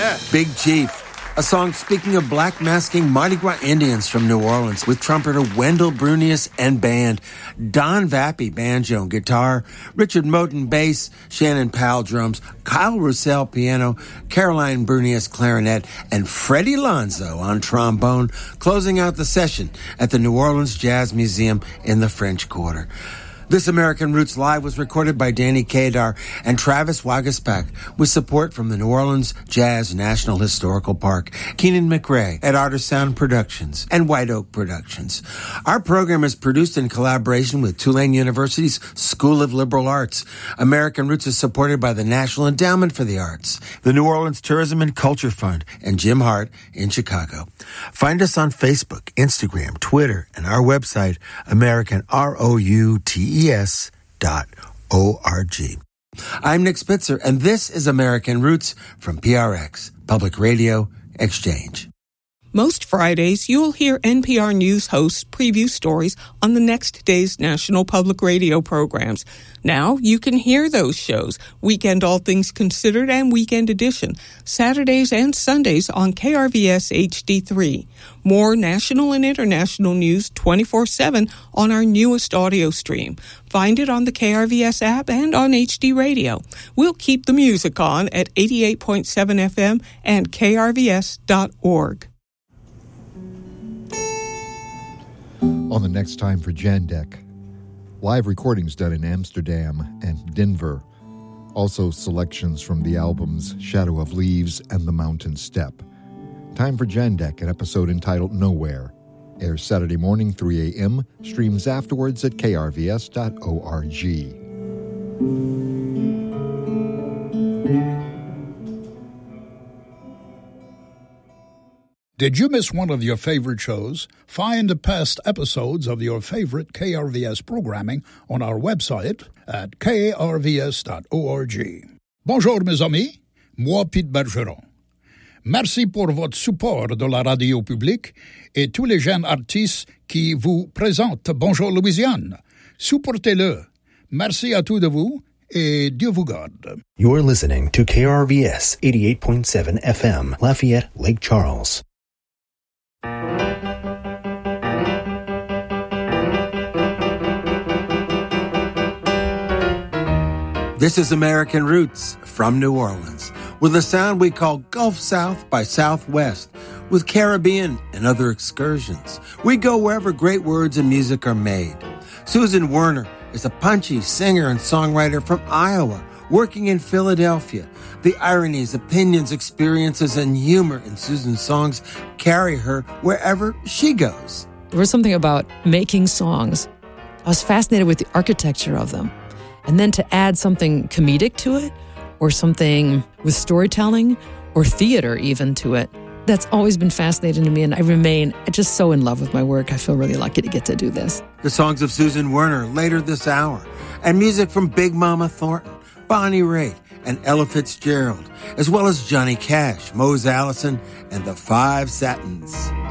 Big Chief, a song speaking of black masking Mardi Gras Indians from New Orleans with trumpeter Wendell Brunius and band, Don Vappy, banjo and guitar, Richard Moten, bass, Shannon Powell, drums, Kyle Roussel, piano, Caroline Brunius, clarinet, and Freddie Lonzo on trombone, closing out the session at the New Orleans Jazz Museum in the French Quarter. This American Roots Live was recorded by Danny Kadar and Travis Wagaspak with support from the New Orleans Jazz National Historical Park, Keenan McRae at Artisound Productions, and White Oak Productions. Our program is produced in collaboration with Tulane University's School of Liberal Arts. American Roots is supported by the National Endowment for the Arts, the New Orleans Tourism and Culture Fund, and Jim Hart in Chicago. Find us on Facebook, Instagram, Twitter, and our website, AmericanRoutes.org. I'm Nick Spitzer, and this is American Roots from PRX, Public Radio Exchange. Most Fridays, you'll hear NPR News hosts preview stories on the next day's national public radio programs. Now you can hear those shows, Weekend All Things Considered and Weekend Edition, Saturdays and Sundays on KRVS HD3. More national and international news 24/7 on our newest audio stream. Find it on the KRVS app and on HD Radio. We'll keep the music on at 88.7 FM and KRVS.org. On the next time for Jandek, live recordings done in Amsterdam and Denver. Also selections from the albums Shadow of Leaves and The Mountain Step. Time for Jandek, an episode entitled Nowhere. Airs Saturday morning, 3 a.m., streams afterwards at krvs.org. Did you miss one of your favorite shows? Find past episodes of your favorite KRVS programming on our website at krvs.org. Bonjour mes amis, moi Pete Bergeron. Merci pour votre support de la radio publique et tous les jeunes artistes qui vous présentent Bonjour Louisiane. Supportez-le. Merci à tous de vous et Dieu vous garde. You're listening to KRVS 88.7 FM, Lafayette, Lake Charles. This is American Roots from New Orleans, with a sound we call Gulf South by Southwest, with Caribbean and other excursions. We go wherever great words and music are made. Susan Werner is a punchy singer and songwriter from Iowa, working in Philadelphia. The ironies, opinions, experiences, and humor in Susan's songs carry her wherever she goes. There was something about making songs. I was fascinated with the architecture of them. And then to add something comedic to it, or something with storytelling, or theater even to it, that's always been fascinating to me, and I remain just so in love with my work. I feel really lucky to get to do this. The songs of Susan Werner later this hour, and music from Big Mama Thornton, Bonnie Raitt, and Ella Fitzgerald, as well as Johnny Cash, Mose Allison, and the Five Satins.